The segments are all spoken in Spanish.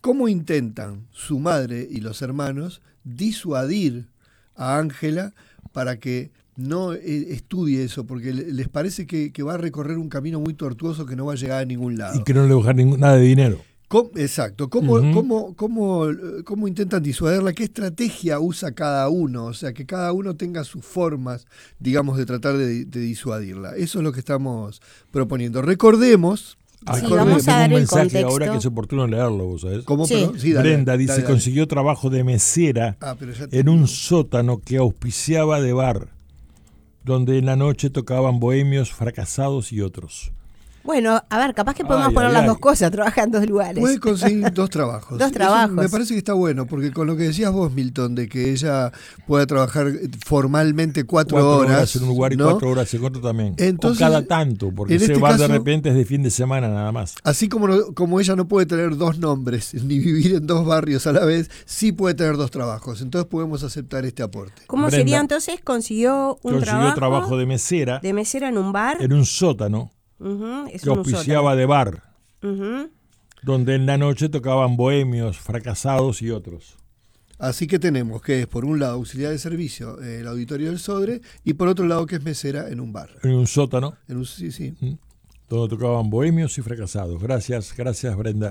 cómo intentan su madre y los hermanos disuadir a Ángela para que no estudie eso, porque les parece que va a recorrer un camino muy tortuoso que no va a llegar a ningún lado. Y que no le va a dejar nada de dinero. Exacto. ¿Cómo intentan disuadirla? ¿Qué estrategia usa cada uno? O sea, que cada uno tenga sus formas, digamos, de tratar de disuadirla. Eso es lo que estamos proponiendo. Recordemos... vamos a dar un el mensaje contexto. ahora que es oportuno leerlo, ¿vos sabés? ¿Cómo? Sí. Sí, dale, Brenda dice, dale. consiguió trabajo de mesera Pero ya te en un digo. sótano que auspiciaba de bar, donde en la noche tocaban bohemios, fracasados y otros. Bueno, a ver, capaz que podemos poner las dos cosas, trabajar en dos lugares. Puede conseguir dos trabajos. Dos trabajos. Eso me parece que está bueno, porque con lo que decías vos, Milton, de que ella pueda trabajar formalmente 4 horas en un lugar y ¿no? 4 horas en otro también. Entonces, o cada tanto, porque en ese este bar caso, de repente es de fin de semana nada más. Así como ella no puede tener dos nombres, ni vivir en dos barrios a la vez, sí puede tener dos trabajos. Entonces podemos aceptar este aporte. ¿Cómo Brenda sería entonces? Consiguió trabajo de mesera en un bar. en un sótano Es que un auspiciaba de bar, sótano. donde en la noche tocaban bohemios, fracasados y otros. Así que tenemos que es por un lado auxiliar de servicio, el auditorio del Sodre, y por otro lado que es mesera en un bar. En un sótano, Sí. donde tocaban bohemios y fracasados. Gracias, Brenda.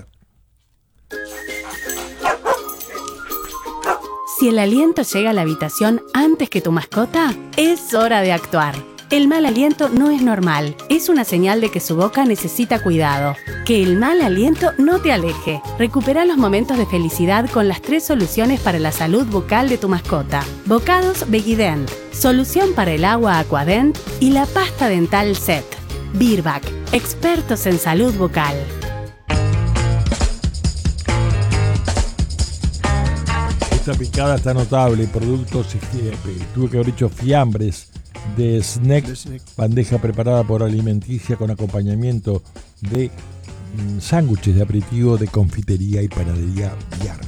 Si el aliento llega a la habitación antes que tu mascota, es hora de actuar. El mal aliento no es normal, es una señal de que su boca necesita cuidado. Que el mal aliento no te aleje. Recupera los momentos de felicidad con las 3 soluciones para la salud bucal de tu mascota. Bocados Vegident, solución para el agua Aquadent y la pasta dental Set. Virbac, expertos en salud bucal. Esta picada está notable. Productos, tuve que haber hecho fiambres de snack, bandeja preparada por Alimenticia con acompañamiento de sándwiches de aperitivo de confitería y panadería Villar.